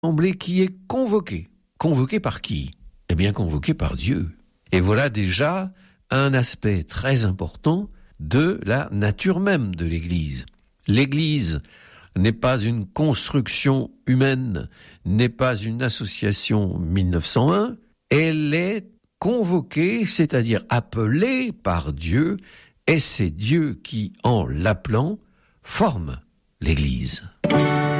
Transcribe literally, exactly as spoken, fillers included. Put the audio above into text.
assemblée qui est convoquée. Convoquée par qui ? Eh bien, convoquée par Dieu. Et voilà déjà un aspect très important de la nature même de l'Église. L'Église n'est pas une construction humaine, n'est pas une association mille neuf cent un, elle est convoquée, c'est-à-dire appelée par Dieu, et c'est Dieu qui, en l'appelant, forme l'Église.